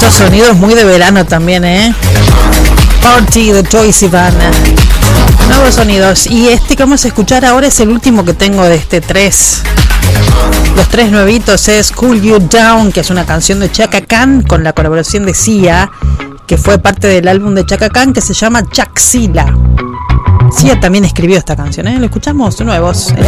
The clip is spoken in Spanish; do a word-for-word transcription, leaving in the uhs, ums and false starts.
Sonidos muy de verano también, ¿eh? Party de Troye Sivan. Nuevos sonidos. Y este que vamos a escuchar ahora es el último que tengo de este tres. Los tres nuevitos es Cool You Down, que es una canción de Chaka Khan con la colaboración de Sia, que fue parte del álbum de Chaka Khan que se llama Chaxila. Sia también escribió esta canción, ¿eh? Lo escuchamos nuevos.